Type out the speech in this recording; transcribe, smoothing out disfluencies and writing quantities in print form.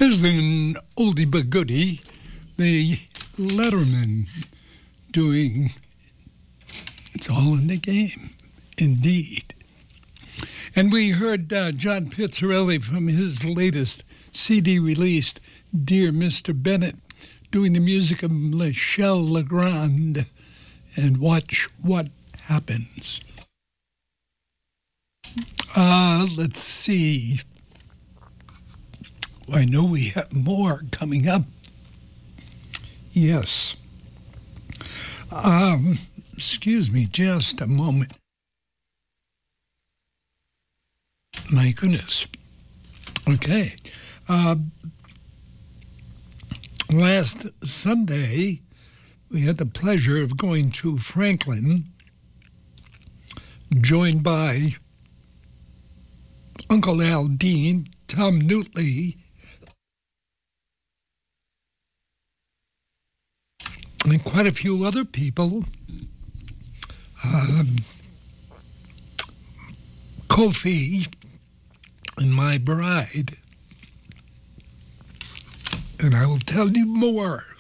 Here's an oldie but goodie, the Letterman doing It's All in the Game, indeed. And we heard John Pizzarelli from his latest CD released, Dear Mr. Bennett, doing the music of Michel Legrand, and Watch What Happens. Let's see. I know we have more coming up. Yes. Excuse me just a moment. My goodness. Okay. Last Sunday, we had the pleasure of going to Franklin, joined by Uncle Al Dean, Tom Newtley, and quite a few other people. Kofi and my bride. And I will tell you more